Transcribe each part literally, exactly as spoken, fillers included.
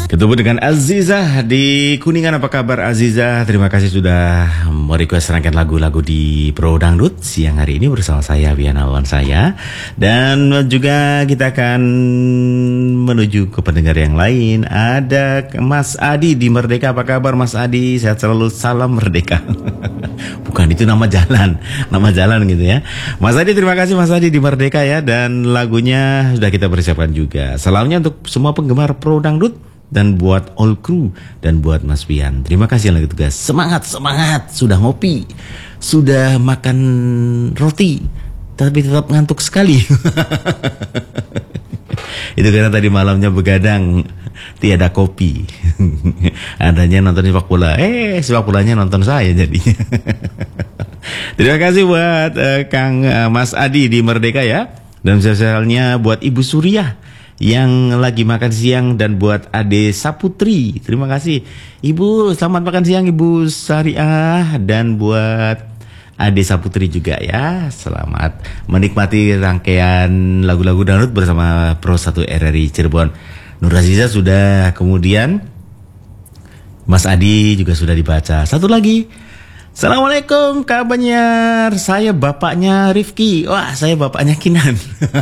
Ketemu dengan Azizah di Kuningan. Apa kabar Azizah? Terima kasih sudah merequest rangkaian lagu-lagu di Pro Dangdut siang hari ini bersama saya Wianawan saya. Dan juga kita akan menuju ke pendengar yang lain. Ada Mas Adi di Merdeka. Apa kabar Mas Adi? Sehat selalu, salam Merdeka. Bukan, itu nama jalan, nama jalan gitu ya. Mas Adi, terima kasih Mas Adi di Merdeka ya. Dan lagunya sudah kita persiapkan juga. Salamnya untuk semua penggemar Pro Dangdut dan buat all crew dan buat Mas Pian. Terima kasih yang lagi tugas. Semangat, semangat. Sudah ngopi, sudah makan roti, tapi tetap ngantuk sekali. Itu karena tadi malamnya begadang, tiada kopi. Adanya nonton sepak bola. Eh, sepak bolanya nonton saya jadinya. Terima kasih buat uh, Kang uh, Mas Adi di Merdeka ya. Dan spesialnya buat Ibu Surya yang lagi makan siang, dan buat Ade Saputri. Terima kasih Ibu, selamat makan siang Ibu Syariah. Dan buat Ade Saputri juga ya, selamat menikmati rangkaian lagu-lagu dangdut bersama Pro satu R R I Cirebon. Nur Aziza sudah, kemudian Mas Adi juga sudah dibaca. Satu lagi, Assalamualaikum Kak Banyar, saya bapaknya Rifki. Wah, saya bapaknya Kinan.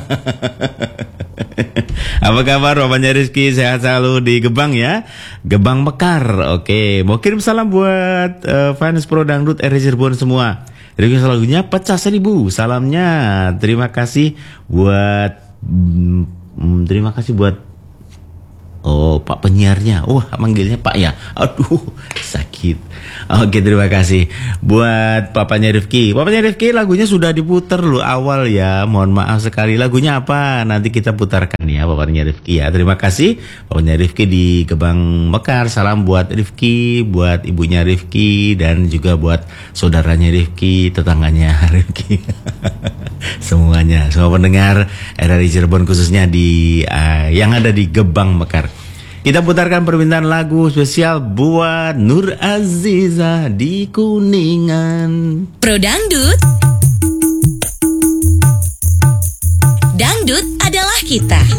Apa kabar bapaknya Rizky? Sehat selalu di Gebang ya, Gebang Mekar. Oke, mau kirim salam buat uh, fans Pro Dangdut R R I Cirebon semua. Request lagunya Pecah Seribu. Salamnya terima kasih buat mm, terima kasih buat oh Pak penyiarnya. Wah, oh, manggilnya Pak ya. Aduh, sakit. Oke, terima kasih buat papanya Rifki. Papanya Rifki, lagunya sudah diputar loh awal ya. Mohon maaf sekali. Lagunya apa? Nanti kita putarkan ya papanya Rifki ya. Terima kasih papanya Rifki di Gebang Mekar. Salam buat Rifki, buat ibunya Rifki, dan juga buat saudaranya Rifki, tetangganya Rifki. Semuanya, semua pendengar R R I Cirebon khususnya di uh, yang ada di Gebang Mekar. Kita putarkan permintaan lagu spesial buat Nur Aziza di Kuningan. Pro Dangdut, Dangdut adalah kita.